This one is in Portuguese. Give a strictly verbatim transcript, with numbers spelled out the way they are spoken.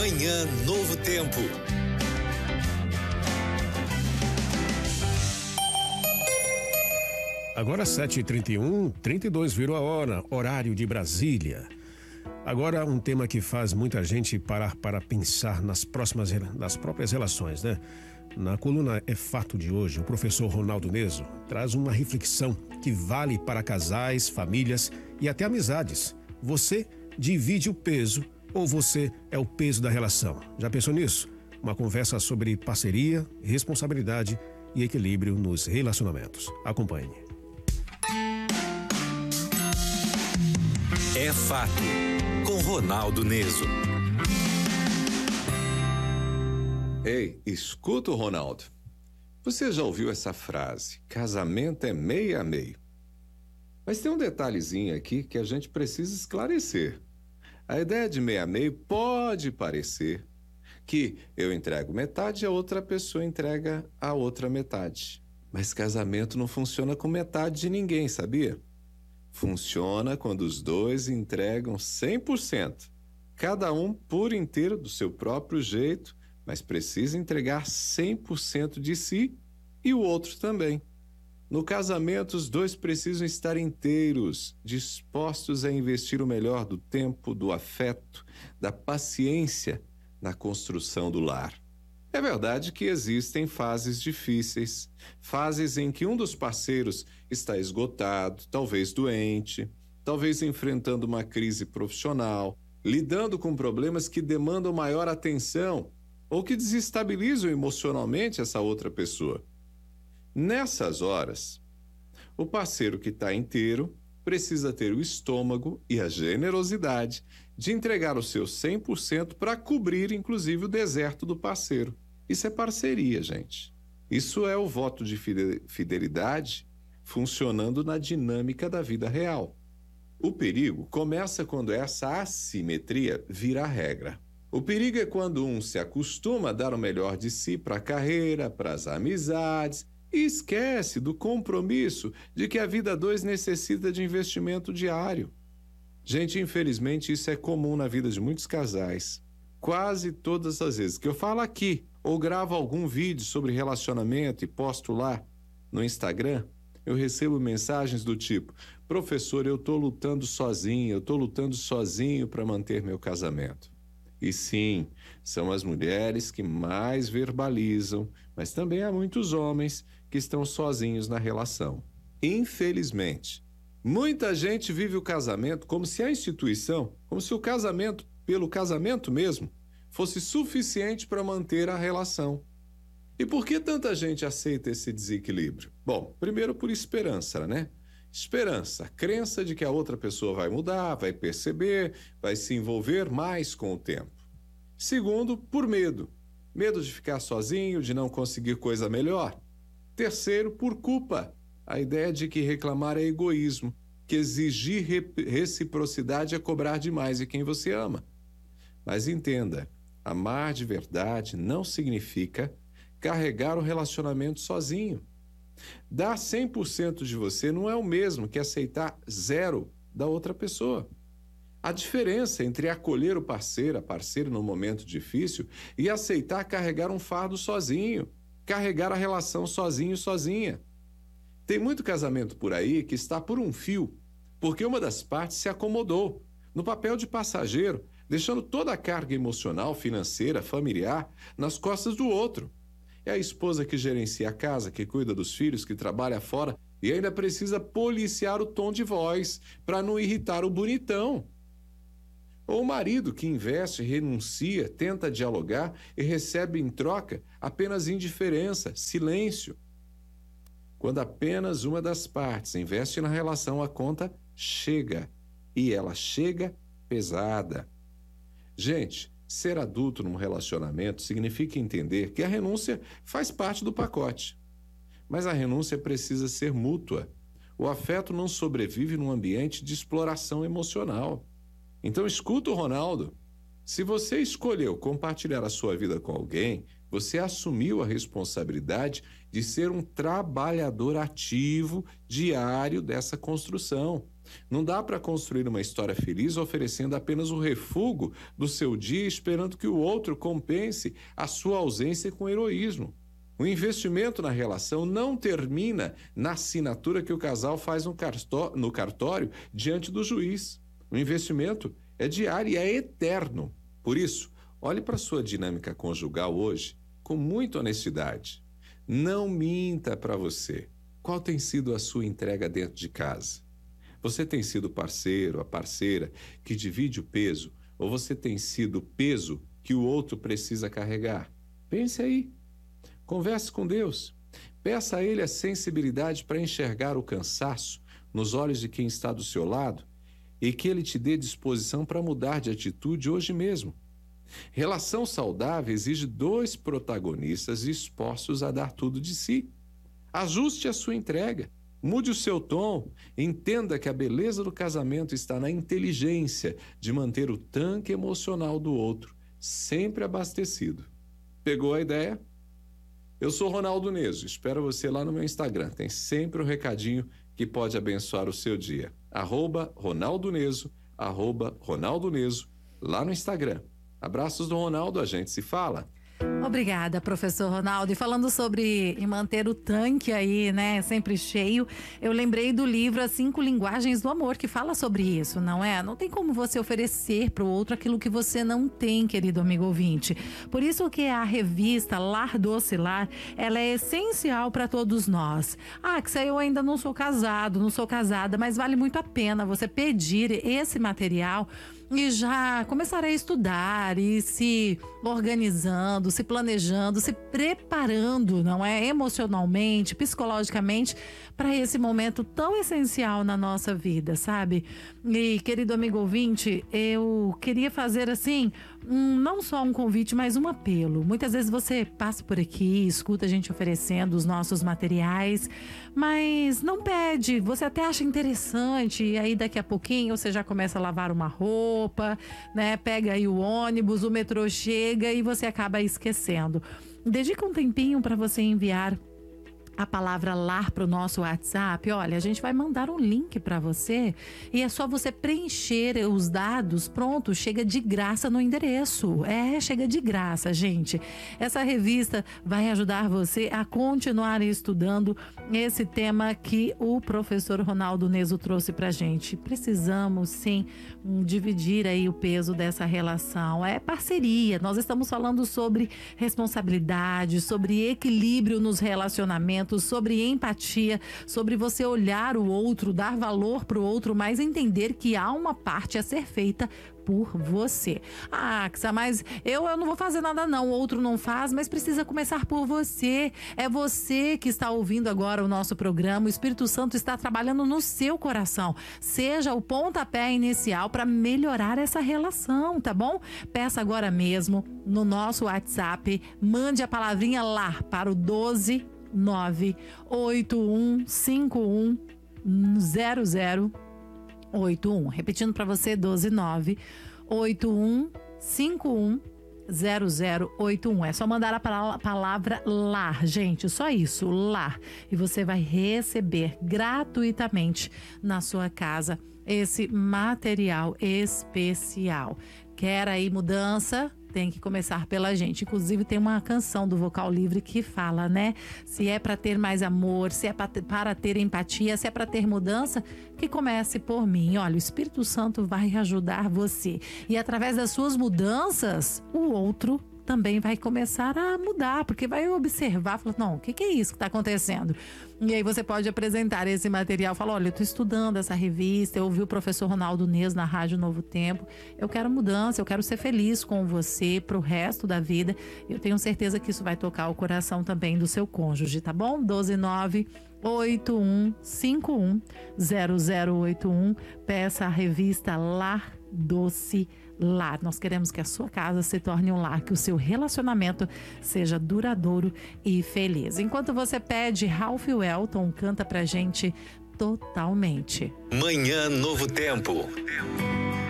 Manhã Novo Tempo. Agora sete e trinta e um, trinta e dois virou a hora, horário de Brasília. Agora um tema que faz muita gente parar para pensar nas próximas, nas próprias relações, né? Na coluna É Fato de hoje, o professor Ronaldo Neso traz uma reflexão que vale para casais, famílias e até amizades. Você divide o peso ou você é o peso da relação? Já pensou nisso? Uma conversa sobre parceria, responsabilidade e equilíbrio nos relacionamentos. Acompanhe. É Fato, com Ronaldo Neso. Ei, escuta o Ronaldo. Você já ouviu essa frase? Casamento é meio a meio. Mas tem um detalhezinho aqui que a gente precisa esclarecer. A ideia de meio a meio pode parecer que eu entrego metade e a outra pessoa entrega a outra metade. Mas casamento não funciona com metade de ninguém, sabia? Funciona quando os dois entregam cem por cento, cada um por inteiro do seu próprio jeito, mas precisa entregar cem por cento de si e o outro também. No casamento, os dois precisam estar inteiros, dispostos a investir o melhor do tempo, do afeto, da paciência na construção do lar. É verdade que existem fases difíceis, fases em que um dos parceiros está esgotado, talvez doente, talvez enfrentando uma crise profissional, lidando com problemas que demandam maior atenção ou que desestabilizam emocionalmente essa outra pessoa. Nessas horas, o parceiro que está inteiro precisa ter o estômago e a generosidade de entregar o seu cem por cento para cobrir, inclusive, o deserto do parceiro. Isso é parceria, gente. Isso é o voto de fidelidade funcionando na dinâmica da vida real. O perigo começa quando essa assimetria vira regra. O perigo é quando um se acostuma a dar o melhor de si para a carreira, para as amizades e esquece do compromisso de que a vida a dois necessita de investimento diário. Gente, infelizmente isso é comum na vida de muitos casais. Quase todas as vezes que eu falo aqui ou gravo algum vídeo sobre relacionamento e posto lá no Instagram, eu recebo mensagens do tipo: professor, eu tô lutando sozinho, eu tô lutando sozinho para manter meu casamento. E sim, são as mulheres que mais verbalizam, mas também há muitos homens que estão sozinhos na relação. Infelizmente, muita gente vive o casamento como se a instituição, como se o casamento, pelo casamento mesmo, fosse suficiente para manter a relação. E por que tanta gente aceita esse desequilíbrio? Bom, primeiro por esperança, né? Esperança, crença de que a outra pessoa vai mudar, vai perceber, vai se envolver mais com o tempo. Segundo, por medo. Medo de ficar sozinho, de não conseguir coisa melhor. Terceiro, por culpa. A ideia de que reclamar é egoísmo, que exigir reciprocidade é cobrar demais de quem você ama. Mas entenda, amar de verdade não significa carregar o relacionamento sozinho. Dar cem por cento de você não é o mesmo que aceitar zero da outra pessoa. A diferença entre acolher o parceiro, a parceira no momento difícil e aceitar carregar um fardo sozinho, carregar a relação sozinho, sozinha. Tem muito casamento por aí que está por um fio, porque uma das partes se acomodou no papel de passageiro, deixando toda a carga emocional, financeira, familiar nas costas do outro. É a esposa que gerencia a casa, que cuida dos filhos, que trabalha fora e ainda precisa policiar o tom de voz para não irritar o bonitão. Ou o marido que investe, renuncia, tenta dialogar e recebe em troca apenas indiferença, silêncio. Quando apenas uma das partes investe na relação, a conta chega. E ela chega pesada. Gente, ser adulto num relacionamento significa entender que a renúncia faz parte do pacote. Mas a renúncia precisa ser mútua. O afeto não sobrevive num ambiente de exploração emocional. Então escuta o Ronaldo. Se você escolheu compartilhar a sua vida com alguém, você assumiu a responsabilidade de ser um trabalhador ativo, diário dessa construção. Não dá para construir uma história feliz oferecendo apenas o refúgio do seu dia, esperando que o outro compense a sua ausência com heroísmo. O investimento na relação não termina na assinatura que o casal faz no cartório diante do juiz. O investimento é diário e é eterno. Por isso, olhe para a sua dinâmica conjugal hoje com muita honestidade. Não minta para você. Qual tem sido a sua entrega dentro de casa? Você tem sido o parceiro, a parceira que divide o peso, ou você tem sido o peso que o outro precisa carregar? Pense aí. Converse com Deus. Peça a Ele a sensibilidade para enxergar o cansaço nos olhos de quem está do seu lado e que Ele te dê disposição para mudar de atitude hoje mesmo. Relação saudável exige dois protagonistas dispostos a dar tudo de si. Ajuste a sua entrega. Mude o seu tom, entenda que a beleza do casamento está na inteligência de manter o tanque emocional do outro sempre abastecido. Pegou a ideia? Eu sou Ronaldo Neso, espero você lá no meu Instagram. Tem sempre um recadinho que pode abençoar o seu dia. Arroba Ronaldo Neso, arroba Ronaldo Neso, lá no Instagram. Abraços do Ronaldo, a gente se fala. Obrigada, professor Ronaldo. E falando sobre manter o tanque aí, né, sempre cheio, eu lembrei do livro As Cinco Linguagens do Amor, que fala sobre isso, não é? Não tem como você oferecer para o outro aquilo que você não tem, querido amigo ouvinte. Por isso que a revista Lar Doce Lar, ela é essencial para todos nós. Ah, que eu ainda não sou casado, não sou casada, mas vale muito a pena você pedir esse material e já começar a estudar e se organizando, se planejando, se preparando, não é? Emocionalmente, psicologicamente, para esse momento tão essencial na nossa vida, sabe? E, querido amigo ouvinte, eu queria fazer assim, um, não só um convite, mas um apelo. Muitas vezes você passa por aqui, escuta a gente oferecendo os nossos materiais, mas não pede, você até acha interessante, e aí daqui a pouquinho você já começa a lavar uma roupa, né? Pega aí o ônibus, o metrô chega e você acaba esquecendo. Dedica um tempinho para você enviar a palavra lar para o nosso WhatsApp. Olha, a gente vai mandar um link para você e é só você preencher os dados. Pronto, chega de graça no endereço. É, chega de graça, gente. Essa revista vai ajudar você a continuar estudando esse tema que o professor Ronaldo Neso trouxe pra gente. Precisamos sim dividir aí o peso dessa relação. É parceria. Nós estamos falando sobre responsabilidade, sobre equilíbrio nos relacionamentos, sobre empatia, sobre você olhar o outro, dar valor para o outro, mas entender que há uma parte a ser feita por você. Ah, Axa, mas eu, eu não vou fazer nada não, o outro não faz, mas precisa começar por você. É você que está ouvindo agora o nosso programa, o Espírito Santo está trabalhando no seu coração. Seja o pontapé inicial para melhorar essa relação, tá bom? Peça agora mesmo no nosso WhatsApp, mande a palavrinha lá para o doze nove oito um cinco um zero zero oito um. Repetindo para você, doze nove oito um cinco um zero zero oito um. É só mandar a palavra lar, gente, só isso, lar. E você vai receber gratuitamente na sua casa esse material especial. Quer aí mudança? Tem que começar pela gente. Inclusive tem uma canção do Vocal Livre que fala, né? Se é para ter mais amor, se é para ter empatia, se é para ter mudança, que comece por mim. Olha, o Espírito Santo vai ajudar você. E através das suas mudanças, o outro também vai começar a mudar, porque vai observar, falar, não, o que, que é isso que está acontecendo? E aí você pode apresentar esse material, falar, olha, eu estou estudando essa revista, eu ouvi o professor Ronaldo Neso na Rádio Novo Tempo, eu quero mudança, eu quero ser feliz com você pro resto da vida. Eu tenho certeza que isso vai tocar o coração também do seu cônjuge, tá bom? doze nove oito um cinco um zero zero oito um. Peça a revista Lar Doce Lar. Nós queremos que a sua casa se torne um lar, que o seu relacionamento seja duradouro e feliz. Enquanto você pede, Ralph Welton canta pra gente Totalmente. Manhã Novo Tempo.